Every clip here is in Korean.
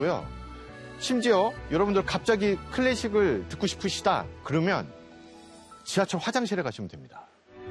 고요. 심지어 여러분들 갑자기 클래식을 듣고 싶으시다 그러면 지하철 화장실에 가시면 됩니다.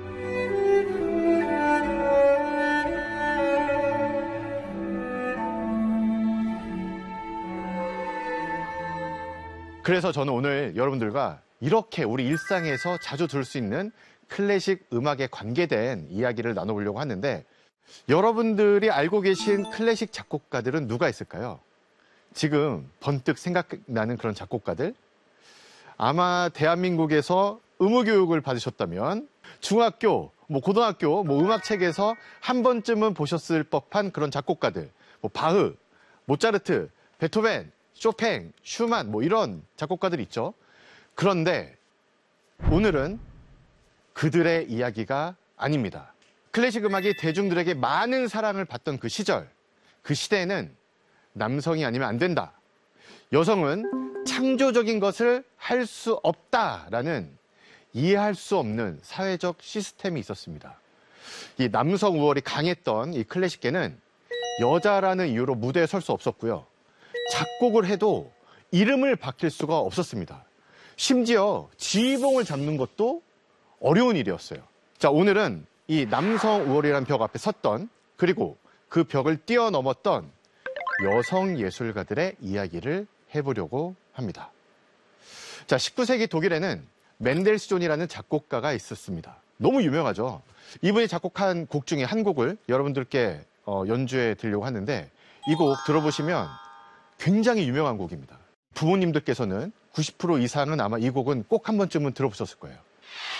그래서 저는 오늘 여러분들과 이렇게 우리 일상에서 자주 들을 수 있는 클래식 음악에 관계된 이야기를 나눠보려고 하는데, 여러분들이 알고 계신 클래식 작곡가들은 누가 있을까요? 지금 번뜩 생각나는 그런 작곡가들? 아마 대한민국에서 의무교육을 받으셨다면 중학교, 고등학교, 음악책에서 한 번쯤은 보셨을 법한 그런 작곡가들. 바흐, 모차르트, 베토벤, 쇼팽, 슈만, 이런 작곡가들 있죠. 그런데 오늘은 그들의 이야기가 아닙니다. 클래식 음악이 대중들에게 많은 사랑을 받던 그 시절, 그 시대에는 남성이 아니면 안 된다. 여성은 창조적인 것을 할 수 없다라는 이해할 수 없는 사회적 시스템이 있었습니다. 이 남성 우월이 강했던 이 클래식계는 여자라는 이유로 무대에 설 수 없었고요. 작곡을 해도 이름을 바뀔 수가 없었습니다. 심지어 지휘봉을 잡는 것도 어려운 일이었어요. 자, 오늘은 이 남성 우월이라는 벽 앞에 섰던, 그리고 그 벽을 뛰어넘었던 여성 예술가들의 이야기를 해보려고 합니다. 자, 19세기 독일에는 멘델스존이라는 작곡가가 있었습니다. 너무 유명하죠. 이분이 작곡한 곡 중에 한 곡을 여러분들께 연주해 드리려고 하는데, 이 곡 들어보시면 굉장히 유명한 곡입니다. 부모님들께서는 90% 이상은 아마 이 곡은 꼭 한 번쯤은 들어보셨을 거예요.